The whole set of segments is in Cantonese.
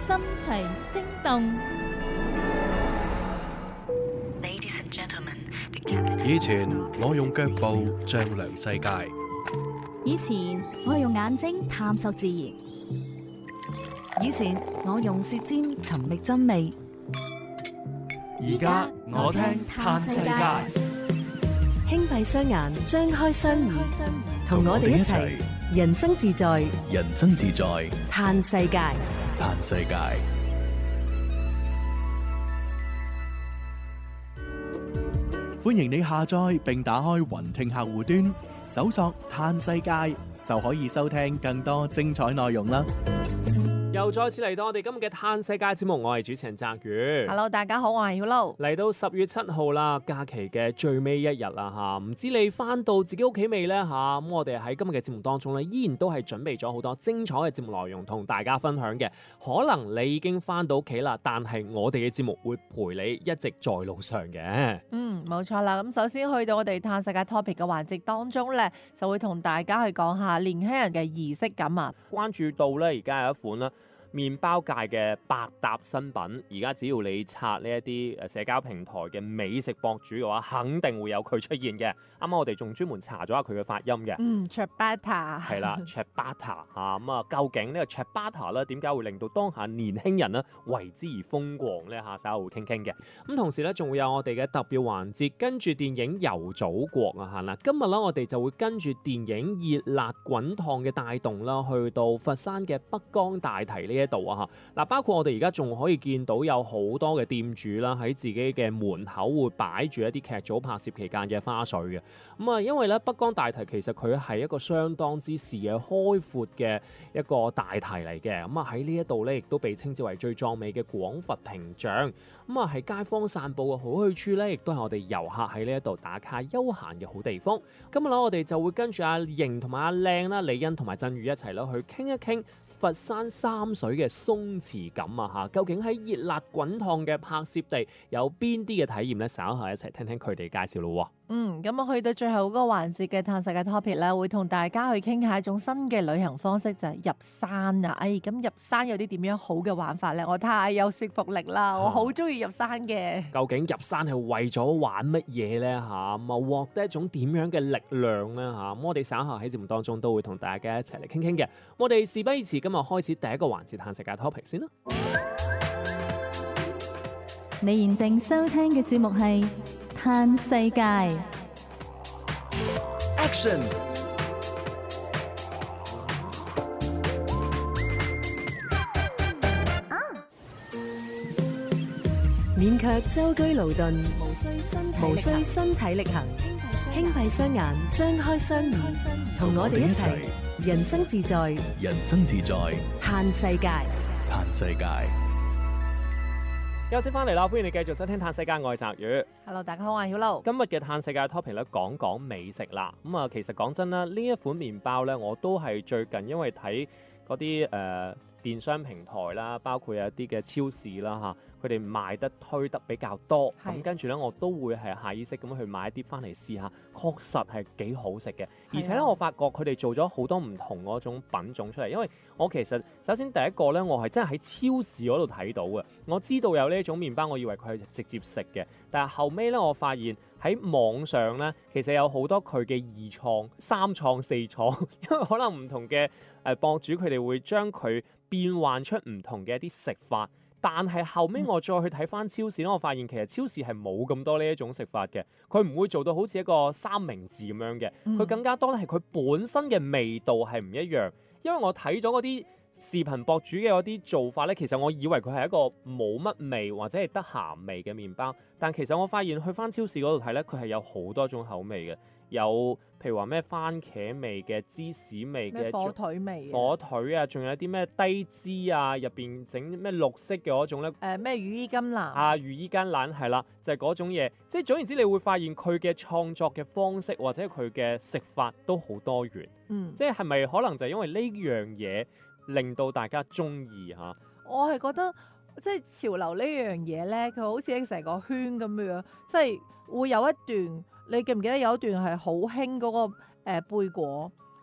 心齊聲動。 以前我用腳步丈量世界， 以前我係用眼睛探索自然， 以前我用舌尖尋覓真味， 而家我聽嘆世界。 輕閉雙眼，張開雙耳，同我哋一齊人生自在， 人生自在， 嘆世界。 嘆世界。歡迎你下載並打開雲聽客戶端，搜索嘆世界就可以收聽更多精彩內容啦。 又再次嚟到我哋今日嘅嘆世界節目，我係主持人澤宇。 Hello， 大家好，我係曉露。 嚟到10月7號啦，假期嘅最尾一日啦吓，唔知你翻到自己屋企未呢吓？咁我哋喺今日嘅節目當中呢，依然都係準備咗好多精彩嘅節目內容同大家分享嘅。可能你已經翻到屋企啦，但係我哋嘅節目會陪你一直在路上嘅。 冇錯啦。咁首先去到我哋嘆世界 topic 嘅環節當中呢，就會同大家去講下年輕人嘅儀式感啊。 關注到呢，而家有一款啦，麵包界嘅百搭新品，而家只要你刷呢一啲社交平台嘅美食博主嘅話，肯定會有佢出現嘅。啱啱我哋仲專門查咗下佢嘅發音嘅。 ciabatta 係啦，ciabatta 嚇咁啊，究竟呢個 ciabatta 咧點解會令到當下年輕人咧為之而瘋狂咧嚇？稍後會傾傾嘅。咁同時咧，仲會有我哋嘅特別環節，跟住電影遊祖國啊嚇嗱。今日咧，我哋就會跟住電影熱辣滾燙嘅帶動啦，去到佛山嘅北江大堤呢一度啊嚇嗱，包括我哋而家仲可以見到有好多嘅店主啦，喺自己嘅門口會擺住一啲劇組拍攝期間嘅花絮嘅。咁啊，因為咧北江大堤其實佢係一個相當之視野開闊嘅一個大堤嚟嘅。咁啊喺呢一度咧，亦都被稱之為最壯美嘅廣佛屏障。咁啊係街坊散步嘅好去處咧，亦都係我哋遊客喺呢一度打卡休閒嘅好地方。今日咧，我哋就會跟住阿瑩同埋阿靚啦、李欣同埋振宇一齊啦去傾一傾佛山三水嘅鬆弛感啊嚇，究竟喺熱辣滾燙嘅拍攝地有邊啲嘅體驗咧？稍後一齊聽聽佢哋介紹咯。 咁我去到最後嗰個環節嘅嘆世界 topic 咧，會同大家去傾下一種新嘅旅行方式，就係入山啊！咁入山有啲點樣好嘅玩法咧？我太有說服力啦，我好中意入山嘅。 究竟入山係為咗玩乜嘢咧嚇？咁啊獲得一種點樣嘅力量咧嚇？咁我哋稍後喺節目當中都會同大家一齊嚟傾傾嘅。我哋事不宜遲，今日開始第一個環節嘆世界 topic 先啦。 你現正收聽嘅節目係嘆世界。 Action！ 勉強舟車勞頓， 無需身體力行， 輕閉雙眼，張開雙耳，同我哋一齊人生自在， 人生自在， 嘆世界。 嘆世界。 休息翻嚟啦，歡迎你繼續收聽嘆世界，我係澤宇。 Hello， 大家好，我係曉露。 今日嘅嘆世界 topic 咧，講講美食啦。咁啊，其實講真啦，呢一款麵包咧，我都係最近因為睇嗰啲電商平台啦，包括有一啲嘅超市啦嚇，佢哋賣得推得比較多，咁跟住咧我都會係下意識咁去買一啲翻嚟試下，確實係幾好食嘅。而且咧我發覺佢哋做咗好多唔同嗰種品種出嚟，因為我其實首先第一個咧，我係真係喺超市嗰度睇到嘅，我知道有呢一種麵包，我以為佢係直接食嘅，但係後尾咧我發現喺網上咧，其實有好多佢嘅二創、三創、四創，因為可能唔同嘅博主佢哋會將佢變換出唔同嘅一啲食法，但係後尾我再去睇翻超市咧，我發現其實超市係冇咁多呢一種食法嘅，佢唔會做到好似一個三明治咁樣嘅，佢更加多咧係佢本身嘅味道係唔一樣。因為我睇咗嗰啲視頻博主嘅嗰啲做法咧，其實我以為佢係一個冇乜味或者係得鹹味嘅麵包，但其實我發現去翻超市嗰度睇咧，佢係有好多種口味嘅。有譬如話咩番茄味嘅、芝士味嘅、 火腿味、 火腿啊，仲有啲咩低脂啊，入邊整咩綠色嘅嗰種咧？ 咩羽衣甘藍啊，羽衣甘藍係啦，就係嗰種嘢。即係總言之，你會發現佢嘅創作嘅方式或者佢嘅食法都好多元。即係咪可能就係因為呢樣嘢令到大家中意嚇？ 我係覺得即係潮流呢樣嘢咧，佢好似成個圈咁樣，即係會有一段。你記唔記得有一段係好興嗰個貝果？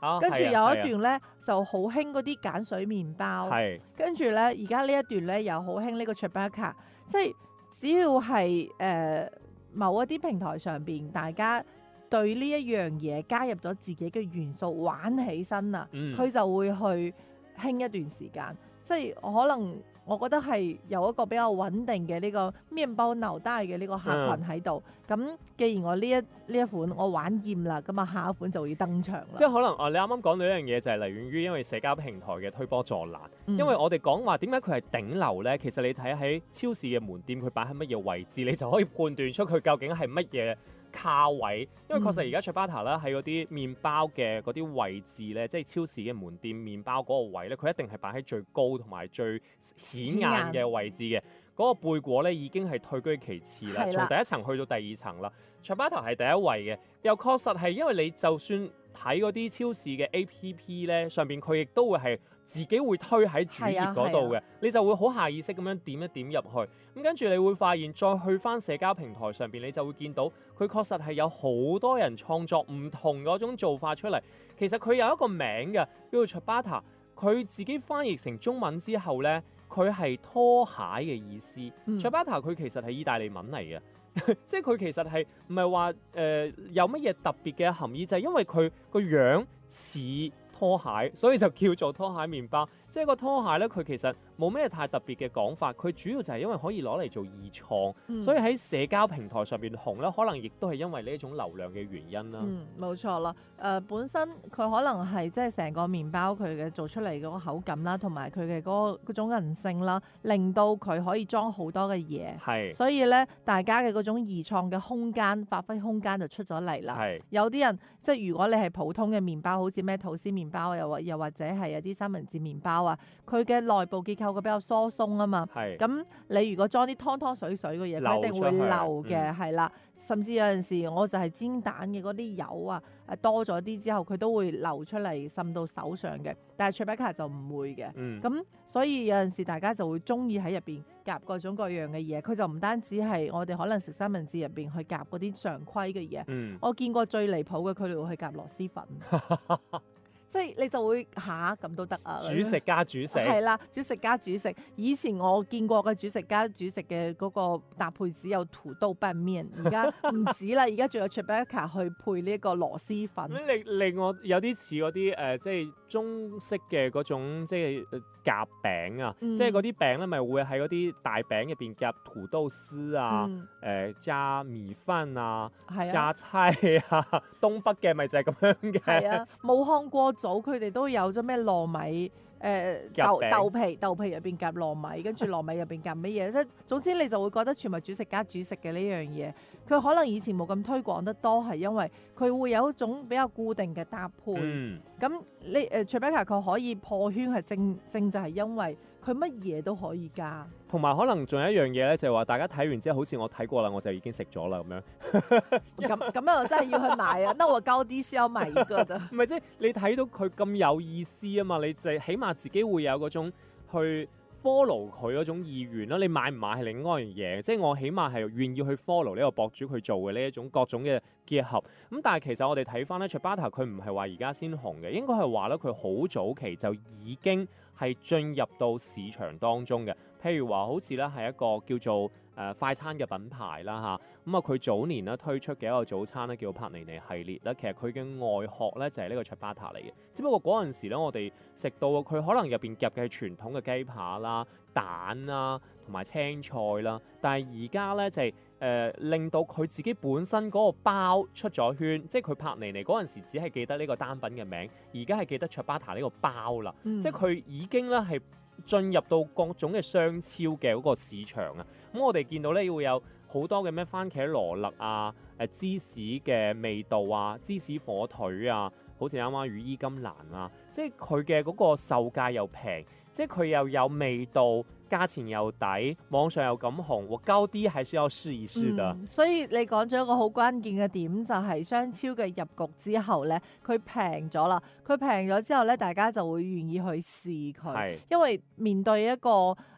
跟住有一係啊段咧就好興嗰啲鹼水麵包， 係跟住咧而家呢一段咧又好興呢個 Chewbacca，即係只要係某一啲平台上邊，大家對呢一樣嘢加入咗自己嘅元素玩起身啦，佢就會去興一段時間。即係可能我覺得係有一個比較穩定嘅呢個麵包腦袋嘅呢個客群喺度。咁既然我呢一款我玩厭啦，咁啊下一款就會登場啦。 即係可能你啱啱講到一樣嘢就係嚟源於因為社交平台嘅推波助瀾。因為我哋講話點解佢係頂流咧？其實你睇喺超市嘅門店佢擺喺乜嘢位置，你就可以判斷出佢究竟係乜嘢卡位。因為確實而家 Chewbacca 啦喺嗰啲麵包嘅嗰啲位置咧，即係超市嘅門店麵包嗰個位咧，佢一定係擺喺最高同埋最顯眼嘅位置嘅。嗰個貝果咧已經係退居其次啦，從第一層去到第二層啦。Chewbacca 係第一位嘅，又確實係因為你就算睇嗰啲超市嘅 APP 咧，上邊佢亦都會係自己會推喺主頁嗰度嘅，你就會好下意識咁樣點一點入去。咁跟住你會發現，再去翻社交平台上邊，你就會見到佢確實係有好多人創作唔同嗰種做法出嚟。其實佢有一個名嘅，叫做 Chewbacca。佢自己翻譯成中文之後咧，佢係拖鞋嘅意思。Chewbacca 佢其實係意大利文嚟嘅，即係佢其實係唔係話有乜嘢特別嘅含義，就係因為佢個樣似拖鞋，所以就叫做拖鞋麵包。即係個拖鞋咧，佢其實冇咩太特別嘅講法，佢主要就係因為可以攞嚟做二創，所以喺社交平台上邊紅咧，可能亦都係因為呢一種流量嘅原因啦。 冇錯啦。本身佢可能係即係成個麵包佢嘅做出嚟嗰個口感啦，同埋佢嘅嗰種韌性啦，令到佢可以裝好多嘅嘢。 係。 所以咧，大家嘅嗰種二創嘅空間、發揮空間就出咗嚟啦。 係。 有啲人即係如果你係普通嘅麵包，好似咩吐司麵包，又或者係有啲三文治麵包啊，佢嘅內部結構嘅比較疏鬆啊嘛。 係。 咁你如果裝啲湯湯水水嘅嘢，佢一定會漏嘅，係啦。甚至有陣時，我就係煎蛋嘅嗰啲油啊，多咗啲之後，佢都會流出嚟滲到手上嘅。但係 Chewbacca 就唔會嘅。咁所以有陣時大家就會中意喺入邊夾各種各樣嘅嘢。佢就唔單止係我哋可能食三文治入邊去夾嗰啲常規嘅嘢。我見過最離譜嘅，佢哋會去夾螺絲粉。即係你就會咁都得啊！ 主食加主食係啦，主食加主食。以前我見過嘅主食加主食嘅嗰個搭配只有土豆拌麵，而家唔止啦，而家仲有 Chewbacca 去配呢一個螺絲粉。 令我有啲似嗰啲即係中式嘅嗰種即係夾餅啊，即係嗰啲餅咧，咪會喺嗰啲大餅入邊夾土豆絲啊，加米飯啊，加菜啊，東北嘅咪就係咁樣嘅。係啊， 武漢過早佢哋都有咗咩糯米豆皮入邊夾糯米，跟住糯米入邊夾乜嘢？即係總之你就會覺得全部主食加主食嘅呢樣嘢。佢可能以前冇咁推廣得多，係因為佢會有一種比較固定嘅搭配。咁你Chewbacca 佢可以破圈係正就係因為佢乜嘢都可以加。 同埋可能仲有一樣嘢咧，就係話大家睇完之後，好似我睇過啦，我就已經食咗啦咁樣。 咁樣我真係要去買啊！那我高啲先有買一個的。 唔係即係你睇到佢咁有意思啊嘛，你就起碼自己會有嗰種去 follow 佢嗰種意願啦。你買唔買係另外一樣嘢，即係我起碼係願意去 follow 呢個博主佢做嘅呢一種各種嘅結合。咁但係其實我哋睇翻咧，Chewbacca佢唔係話而家先紅嘅，應該係話咧佢好早期就已經係進入到市場當中嘅。譬如話好似咧係一個叫做快餐嘅品牌啦嚇，咁啊佢早年咧推出嘅一個早餐咧叫做帕尼尼系列咧，其實佢嘅外殼咧就係呢個 Chewbacca嚟嘅，只不過嗰陣時咧我哋食到佢可能入邊夾嘅係傳統嘅雞扒啦、蛋啦同埋青菜啦，但係而家咧就係令到佢自己本身嗰個包出咗圈，即係佢帕尼尼嗰陣時只係記得呢個單品嘅名，而家係記得 Chewbacca 呢個包啦，即係佢已經咧係進入到各種嘅商超嘅嗰個市場啊！咁我哋見到咧會有好多嘅咩番茄羅勒啊、芝士嘅味道啊、芝士火腿啊，好似啱啱羽衣甘藍啊，即係佢嘅嗰個售價又平，即係佢又有味道，價錢又抵，網上又咁紅，我高啲係需要試一試㗎。 所以你講咗一個好關鍵嘅點，就係商超嘅入局之後咧，佢平咗啦。佢平咗之後咧，大家就會願意去試佢，因為面對一個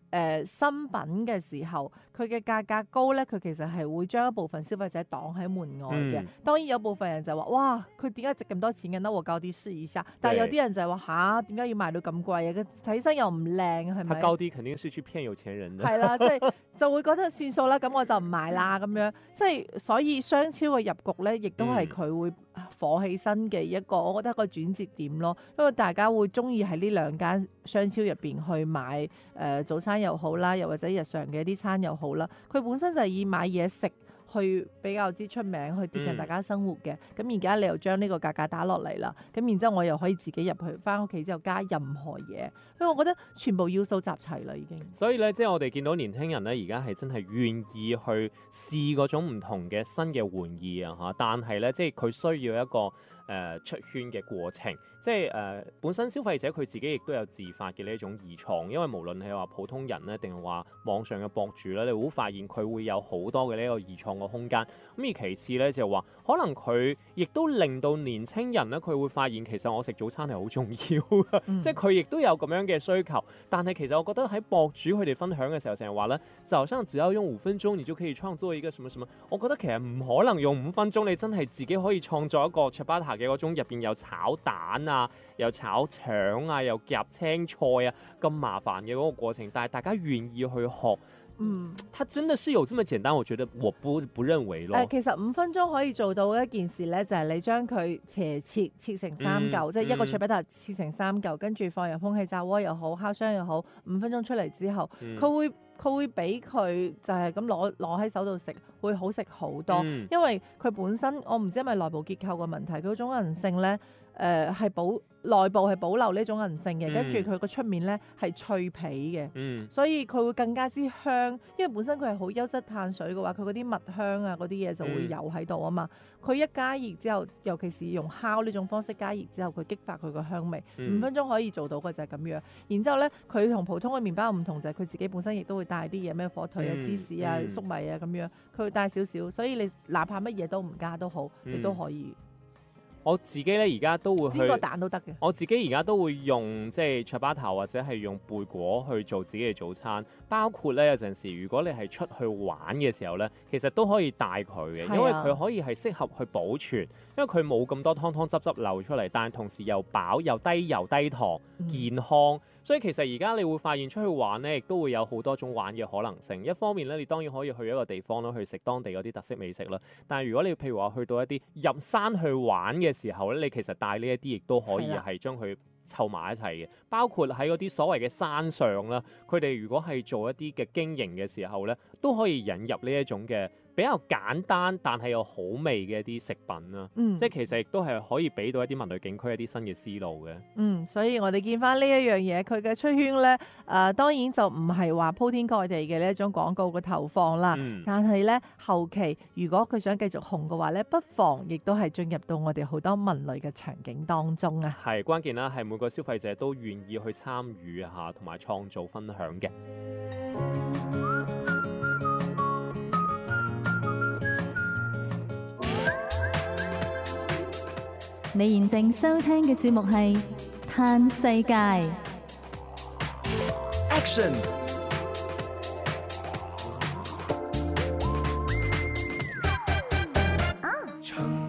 新品嘅時候，佢嘅價格高咧，佢其實係會將一部分消費者擋喺門外嘅。當然有部分人就話：哇，佢點解值咁多錢嘅？那我高啲試一下。但係有啲人就係話嚇，點解要賣到咁貴啊？佢睇起身又唔靚，係咪？ 他高低肯定是去騙有錢人的。 係啦，即係就會覺得算數啦，咁我就唔買啦咁樣。即係所以商超嘅入局咧，亦都係佢會火起身嘅一個，我覺得一個轉折點咯。因為大家會中意喺呢兩間商超入邊去買早餐又好啦，又或者日常嘅一啲餐又好啦。佢本身就係以買嘢食去比較之出名，去貼近大家生活嘅。咁而家你又將呢個價格打落嚟啦，咁然之後我又可以自己入去翻屋企之後加任何嘢，因為我覺得全部要素集齊啦已經。 所以咧，即係我哋見到年輕人咧，而家係真係願意去試嗰種唔同嘅新嘅玩意啊嚇，但係咧，即係佢需要一個出圈嘅過程，即係本身消費者佢自己亦都有自發嘅呢一種二創，因為無論係話普通人咧，定係話網上嘅博主咧，你會發現佢會有好多嘅呢個二創嘅空間。咁而其次咧就係話，可能佢亦都令到年青人咧，佢會發現其實我食早餐係好重要嘅，即係佢亦都有咁樣嘅需求。但係其實我覺得喺博主佢哋分享嘅時候，成日話咧，就好像只要用5分鐘，你就可以創作一個什麼什麼。我覺得其實唔可能用5分鐘，你真係自己可以創作一個 ciabatta 嘅嗰種入邊有炒蛋啊，又炒腸啊，又夾青菜啊，咁麻煩嘅嗰個過程。但係大家願意去學。它真的是有這麼簡單？我覺得我不認為咯。 其實5分鐘可以做到一件事咧，就係你將佢切成3嚿，即係一個 ciabatta切成3嚿，跟住放入空氣炸鍋又好，烤箱又好，5分鐘出嚟之後，佢會俾佢就係咁攞喺手度食，會好食好多。因為佢本身我唔知係咪內部結構嘅問題，佢嗰種韌性咧。係內部係保留呢種韌性嘅，跟住佢個出面咧係脆皮嘅，所以佢會更加之香。因為本身佢係好優質碳水嘅話，佢嗰啲蜜香啊嗰啲嘢就會有喺度啊嘛。佢一加熱之後，尤其是用烤呢種方式加熱之後，佢激發佢個香味。5分鐘可以做到嘅就係咁樣。然之後咧，佢同普通嘅麵包唔同就係佢自己本身亦都會帶啲嘢，咩火腿啊、芝士啊、粟米啊咁樣，佢會帶少少。所以你哪怕乜嘢都唔加都好，你都可以。 我自己咧而家都會去煎個蛋都得嘅。 我自己而家都會用即係 ciabatta 或者係用貝果去做自己嘅早餐，包括咧有陣時如果你係出去玩嘅時候咧，其實都可以帶佢嘅，因為佢可以係適合去保存，因為佢冇咁多湯湯汁流出嚟，但係同時又飽又低油低糖，健康。所以其實而家你會發現出去玩咧，亦都會有好多種玩嘅可能性。一方面咧，你當然可以去一個地方啦，去食當地嗰啲特色美食啦。但係如果你譬如話去到一啲入山去玩嘅時候咧，你其實帶呢一啲亦都可以係將佢湊埋一齊嘅。包括喺嗰啲所謂嘅山上啦，佢哋如果係做一啲嘅經營嘅時候咧，都可以引入呢一種嘅比較簡單但係又好味嘅一啲食品啦。即係其實亦都係可以俾到一啲文旅景區一啲新嘅思路嘅。所以我哋見翻呢一樣嘢，佢嘅出圈咧，當然就唔係話鋪天蓋地嘅呢一種廣告嘅投放啦。但係咧後期如果佢想繼續紅嘅話咧，不妨亦都係進入到我哋好多文旅嘅場景當中啊。 係關鍵啦，係每個消費者都願意去參與下，同埋創造分享嘅。 你現正收聽嘅節目係《嘆世界》。 Action